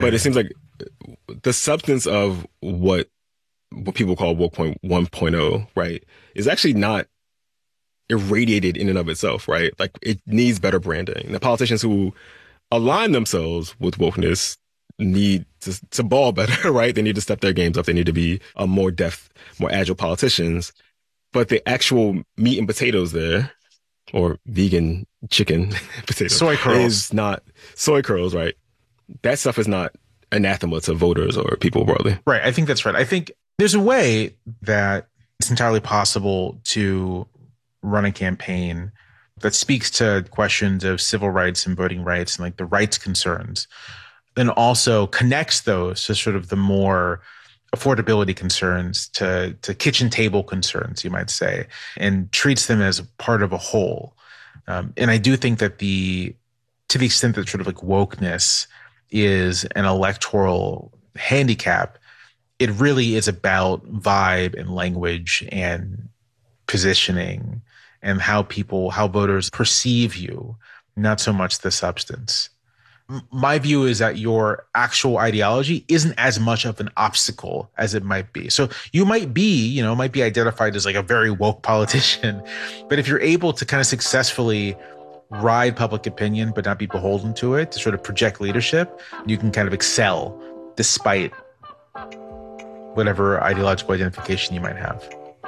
But it seems like the substance of what people call woke point 1.0, right, is actually not irradiated in and of itself, right? Like it needs better branding. The politicians who align themselves with wokeness need to ball better, right? They need to step their games up. They need to be more deft, more agile politicians. But the actual meat and potatoes there, or vegan chicken potatoes, soy curls, is not soy curls, right? That stuff is not anathema to voters or people broadly. Right. I think that's right. I think there's a way that it's entirely possible to run a campaign that speaks to questions of civil rights and voting rights and like the rights concerns, and also connects those to sort of the more affordability concerns, to kitchen table concerns, you might say, and treats them as part of a whole. And I do think that to the extent that sort of like wokeness is an electoral handicap, it really is about vibe and language and positioning and how voters perceive you, not so much the substance. My view is that your actual ideology isn't as much of an obstacle as it might be. So you might be identified as like a very woke politician, but if you're able to kind of successfully ride public opinion but not be beholden to it, to sort of project leadership, you can kind of excel despite whatever ideological identification you might have.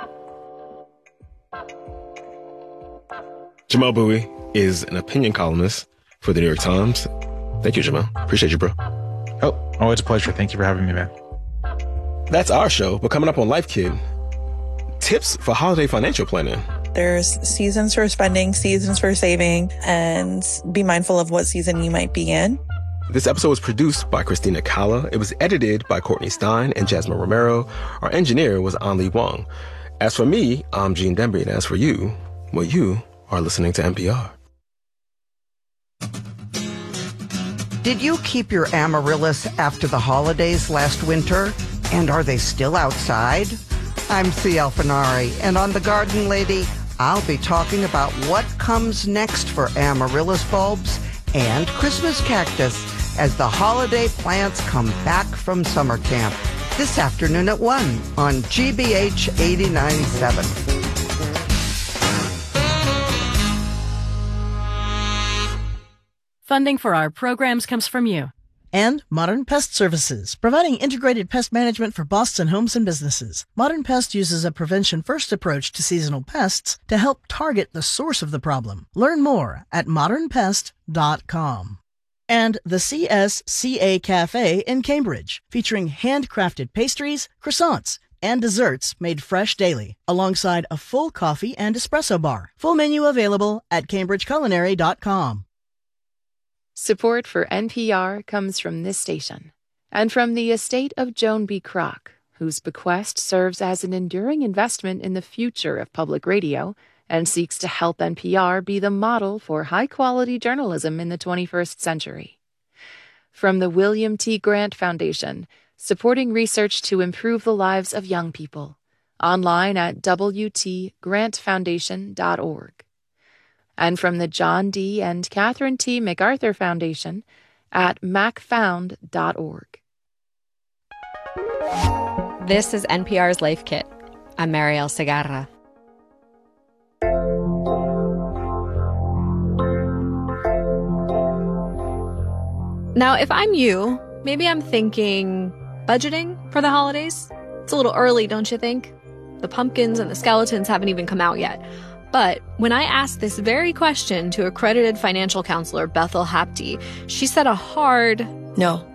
Jamelle Bouie is an opinion columnist for the New York Times. Thank you, Jamelle. Appreciate you, bro. Oh, always a pleasure. Thank you for having me, man. That's our show. But coming up on Life Kit, tips for holiday financial planning. There's seasons for spending, seasons for saving, and be mindful of what season you might be in. This episode was produced by Christina Kala. It was edited by Courtney Stein and Jasmine Romero. Our engineer was Anli Wong. As for me, I'm Gene Demby, and as for you, well, you are listening to NPR. Did you keep your amaryllis after the holidays last winter? And are they still outside? I'm C. Alfinari, and on The Garden Lady, I'll be talking about what comes next for amaryllis bulbs and Christmas cactus as the holiday plants come back from summer camp. This afternoon at 1 on GBH 89.7. Funding for our programs comes from you. And Modern Pest Services, providing integrated pest management for Boston homes and businesses. Modern Pest uses a prevention-first approach to seasonal pests to help target the source of the problem. Learn more at modernpest.com. And the CSCA Cafe in Cambridge, featuring handcrafted pastries, croissants, and desserts made fresh daily, alongside a full coffee and espresso bar. Full menu available at cambridgeculinary.com. Support for NPR comes from this station and from the estate of Joan B. Kroc, whose bequest serves as an enduring investment in the future of public radio and seeks to help NPR be the model for high-quality journalism in the 21st century. From the William T. Grant Foundation, supporting research to improve the lives of young people, online at wtgrantfoundation.org. And from the John D. and Catherine T. MacArthur Foundation at macfound.org. This is NPR's Life Kit. I'm Marielle Segarra. Now, if I'm you, maybe I'm thinking budgeting for the holidays. It's a little early, don't you think? The pumpkins and the skeletons haven't even come out yet. But when I asked this very question to accredited financial counselor Bethel Hapti, she said a hard no.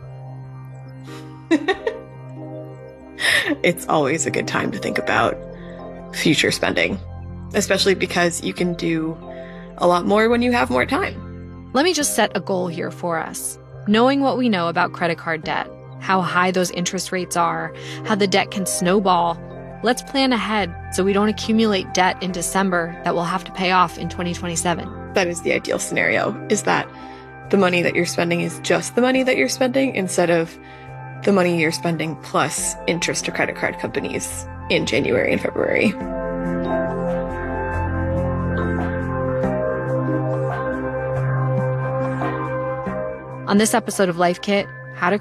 It's always a good time to think about future spending, especially because you can do a lot more when you have more time. Let me just set a goal here for us. Knowing what we know about credit card debt, how high those interest rates are, how the debt can snowball, let's plan ahead so we don't accumulate debt in December that we'll have to pay off in 2027. That is the ideal scenario, is that the money that you're spending is just the money that you're spending instead of the money you're spending plus interest to credit card companies in January and February. On this episode of Life Kit,